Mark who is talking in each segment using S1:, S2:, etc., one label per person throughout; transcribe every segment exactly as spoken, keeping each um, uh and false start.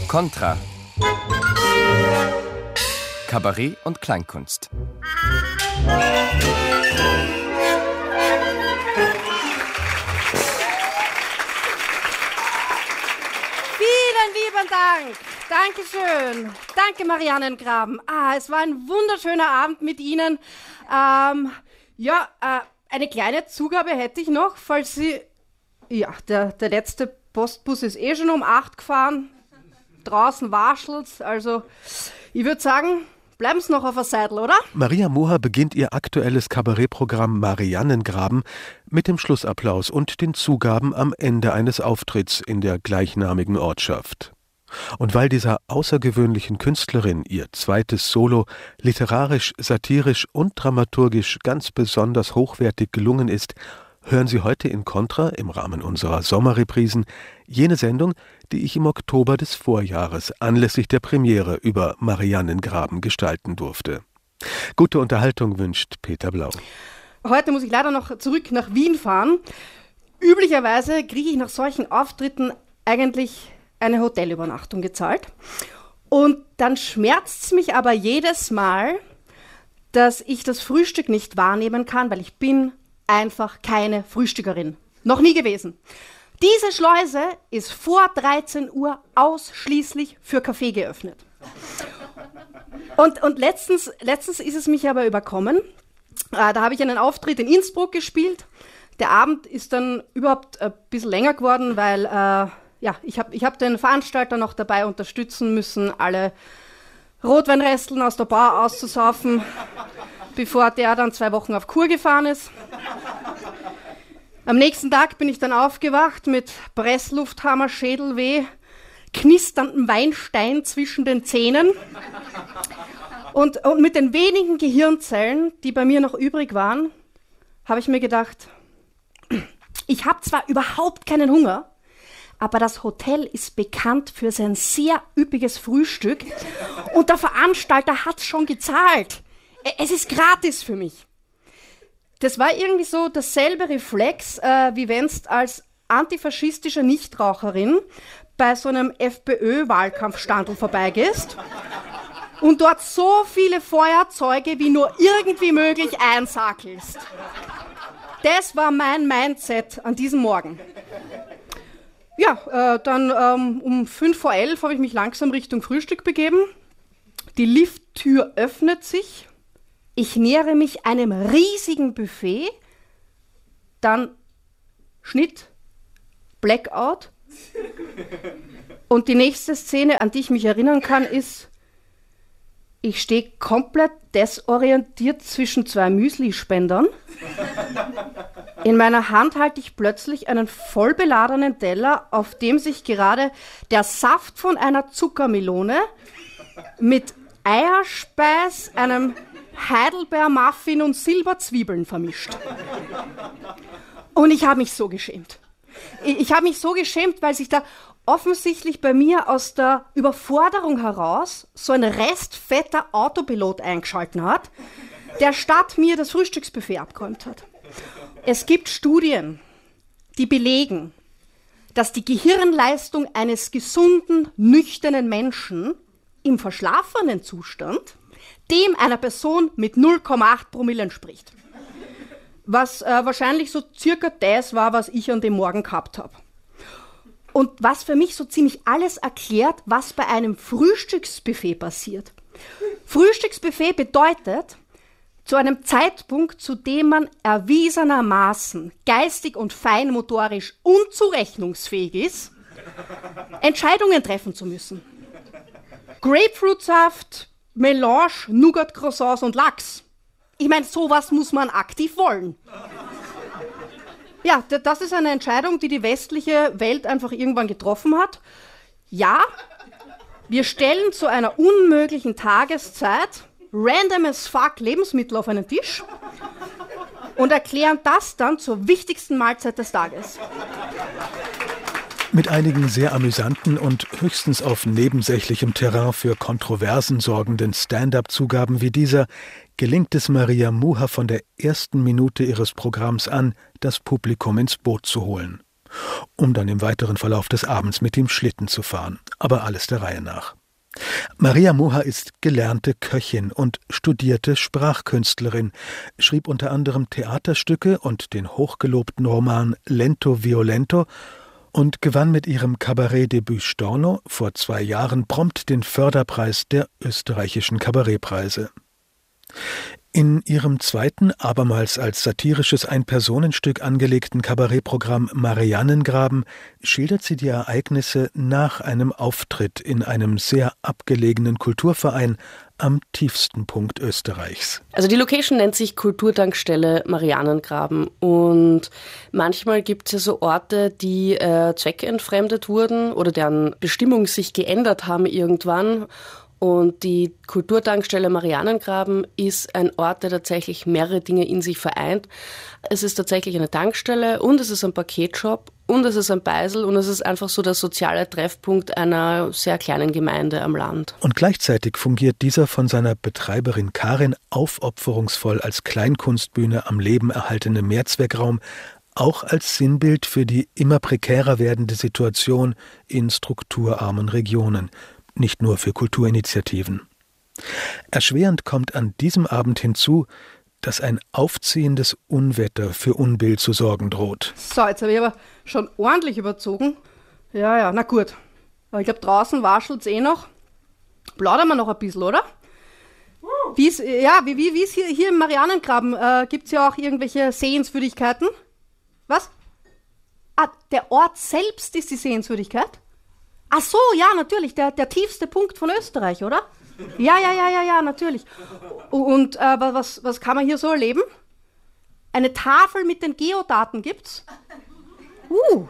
S1: Contra. Kabarett und Kleinkunst.
S2: Vielen lieben Dank. Dankeschön. Danke, Mariannengraben. Ah, es war ein wunderschöner Abend mit Ihnen. Ähm, ja, äh, eine kleine Zugabe hätte ich noch, falls Sie... Ja, der, der letzte Postbus ist eh schon um acht gefahren. Draußen waschelt's. Also, ich würde sagen, bleiben Sie noch auf der Seidel, oder?
S3: Maria Muha beginnt ihr aktuelles Kabarettprogramm Mariannengraben mit dem Schlussapplaus und den Zugaben am Ende eines Auftritts in der gleichnamigen Ortschaft. Und weil dieser außergewöhnlichen Künstlerin ihr zweites Solo literarisch, satirisch und dramaturgisch ganz besonders hochwertig gelungen ist, hören Sie heute in Contra im Rahmen unserer Sommerreprisen jene Sendung, die ich im Oktober des Vorjahres anlässlich der Premiere über Mariannengraben gestalten durfte. Gute Unterhaltung wünscht Peter Blau.
S2: Heute muss ich leider noch zurück nach Wien fahren. Üblicherweise kriege ich nach solchen Auftritten eigentlich eine Hotelübernachtung gezahlt. Und dann schmerzt es mich aber jedes Mal, dass ich das Frühstück nicht wahrnehmen kann, weil ich bin einfach keine Frühstückerin. Noch nie gewesen. Diese Schleuse ist vor dreizehn Uhr ausschließlich für Kaffee geöffnet. Und, und letztens, letztens ist es mich aber überkommen. Äh, da habe ich einen Auftritt in Innsbruck gespielt. Der Abend ist dann überhaupt ein bisschen länger geworden, weil äh, ja, ich habe ich hab den Veranstalter noch dabei unterstützen müssen, alle Rotweinresteln aus der Bar auszusaufen, bevor der dann zwei Wochen auf Kur gefahren ist. Am nächsten Tag bin ich dann aufgewacht mit Presslufthammer, Schädelweh, knisterndem Weinstein zwischen den Zähnen und, und mit den wenigen Gehirnzellen, die bei mir noch übrig waren, habe ich mir gedacht, ich habe zwar überhaupt keinen Hunger, aber das Hotel ist bekannt für sein sehr üppiges Frühstück und der Veranstalter hat es schon gezahlt. Es ist gratis für mich. Das war irgendwie so dasselbe Reflex, äh, wie wenn du als antifaschistische Nichtraucherin bei so einem FPÖ-Wahlkampfstandl vorbeigehst und dort so viele Feuerzeuge wie nur irgendwie möglich einsackelst. Das war mein Mindset an diesem Morgen. Ja, äh, dann ähm, um fünf vor elf habe ich mich langsam Richtung Frühstück begeben. Die Lifttür öffnet sich. Ich nähere mich einem riesigen Buffet. Dann Schnitt, Blackout. Und die nächste Szene, an die ich mich erinnern kann, ist, ich stehe komplett desorientiert zwischen zwei Müslispendern. In meiner Hand halte ich plötzlich einen voll beladenen Teller, auf dem sich gerade der Saft von einer Zuckermelone mit Eierspeis, einem Heidelbeermuffin und Silberzwiebeln vermischt. Und ich habe mich so geschämt. Ich, ich habe mich so geschämt, weil sich da offensichtlich bei mir aus der Überforderung heraus so ein restfetter Autopilot eingeschalten hat, der statt mir das Frühstücksbuffet abgeräumt hat. Es gibt Studien, die belegen, dass die Gehirnleistung eines gesunden, nüchternen Menschen im verschlafenen Zustand dem einer Person mit null Komma acht Promille entspricht. Was äh, wahrscheinlich so circa das war, was ich an dem Morgen gehabt habe. Und was für mich so ziemlich alles erklärt, was bei einem Frühstücksbuffet passiert. Frühstücksbuffet bedeutet, zu einem Zeitpunkt, zu dem man erwiesenermaßen geistig und feinmotorisch unzurechnungsfähig ist, Entscheidungen treffen zu müssen. Grapefruitsaft, Melange, Nougat-Croissants und Lachs. Ich meine, sowas muss man aktiv wollen. Ja, das ist eine Entscheidung, die die westliche Welt einfach irgendwann getroffen hat. Ja, wir stellen zu einer unmöglichen Tageszeit random as fuck Lebensmittel auf einen Tisch und erklären das dann zur wichtigsten Mahlzeit des Tages.
S3: Mit einigen sehr amüsanten und höchstens auf nebensächlichem Terrain für Kontroversen sorgenden Stand-up-Zugaben wie dieser gelingt es Maria Muha von der ersten Minute ihres Programms an, das Publikum ins Boot zu holen. um dann im weiteren Verlauf des Abends mit ihm Schlitten zu fahren. Aber alles der Reihe nach. Maria Moha ist gelernte Köchin und studierte Sprachkünstlerin, schrieb unter anderem Theaterstücke und den hochgelobten Roman Lento Violento und gewann mit ihrem Kabarettdebüt Storno vor zwei Jahren prompt den Förderpreis der österreichischen Kabarettpreise. In ihrem zweiten, abermals als satirisches Ein-Personenstück angelegten Kabarettprogramm Mariannengraben schildert sie die Ereignisse nach einem Auftritt in einem sehr abgelegenen Kulturverein am tiefsten Punkt Österreichs.
S4: Also die Location nennt sich Kulturtankstelle Mariannengraben und manchmal gibt es ja so Orte, die äh, zweckentfremdet wurden oder deren Bestimmung sich geändert haben irgendwann. Und die Kulturtankstelle Mariannengraben ist ein Ort, der tatsächlich mehrere Dinge in sich vereint. Es ist tatsächlich eine Tankstelle und es ist ein Paketshop und es ist ein Beisel und es ist einfach so der soziale Treffpunkt einer sehr kleinen Gemeinde am Land.
S3: Und gleichzeitig fungiert dieser von seiner Betreiberin Karin aufopferungsvoll als Kleinkunstbühne am Leben erhaltene Mehrzweckraum auch als Sinnbild für die immer prekärer werdende Situation in strukturarmen Regionen. Nicht nur für Kulturinitiativen. Erschwerend kommt an diesem Abend hinzu, dass ein aufziehendes Unwetter für Unbill zu sorgen droht.
S2: So, jetzt habe ich aber schon ordentlich überzogen. Ja, ja, na gut. Aber ich glaube, draußen waschelt es eh noch. Plaudern wir noch ein bisschen, oder? Wie ist, ja, wie, wie, wie ist hier, hier im Mariannengraben? Äh, gibt es ja auch irgendwelche Sehenswürdigkeiten? Was? Ah, der Ort selbst ist die Sehenswürdigkeit? Ach so, ja, natürlich, der, der tiefste Punkt von Österreich, oder? Ja, ja, ja, ja, ja, natürlich. Und äh, was, was kann man hier so erleben? Eine Tafel mit den Geodaten gibt's? Uh.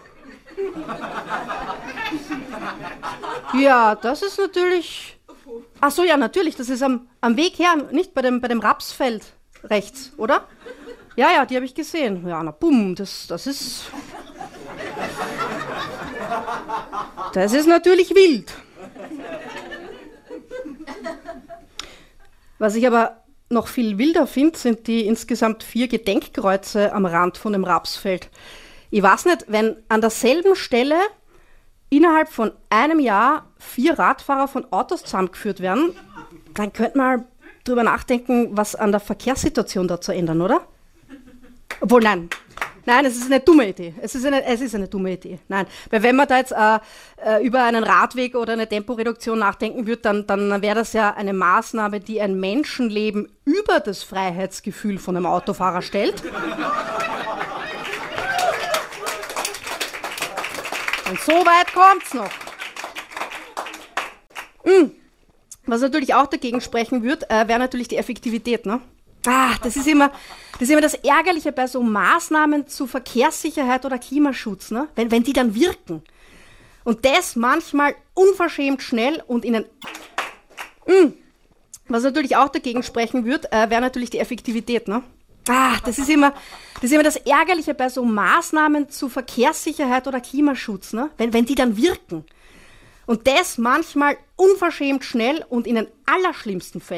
S2: Ja, das ist natürlich... Ach so, ja, natürlich, das ist am, am Weg her, nicht bei dem, bei dem Rapsfeld rechts, oder? Ja, ja, die habe ich gesehen. Ja, na bumm, das, das ist... Das ist natürlich wild. Was ich aber noch viel wilder finde, sind die insgesamt vier Gedenkkreuze am Rand von dem Rapsfeld. Ich weiß nicht, wenn an derselben Stelle innerhalb von einem Jahr vier Radfahrer von Autos zusammengeführt werden, dann könnte man drüber nachdenken, was an der Verkehrssituation da zu ändern, oder? Obwohl, nein. Nein, es ist eine dumme Idee. Es ist eine, es ist eine dumme Idee. Nein, weil wenn man da jetzt äh, äh, über einen Radweg oder eine Temporeduktion nachdenken würde, dann, dann wäre das ja eine Maßnahme, die ein Menschenleben über das Freiheitsgefühl von einem Autofahrer stellt. Und so weit kommt's noch. Mhm. Was natürlich auch dagegen sprechen würde, äh, wäre natürlich die Effektivität, ne? Ah, das ist immer das ist immer das Ärgerliche bei so Maßnahmen zu Verkehrssicherheit oder Klimaschutz, ne? Wenn, wenn die dann wirken. Und das manchmal unverschämt schnell und in ein... Mm. Was natürlich auch dagegen sprechen würde, äh, wäre natürlich die Effektivität, ne? Ah, das ist immer das ist immer das Ärgerliche bei so Maßnahmen zu Verkehrssicherheit oder Klimaschutz, ne? Wenn, wenn die dann wirken. Und das manchmal unverschämt schnell und in den allerschlimmsten Fällen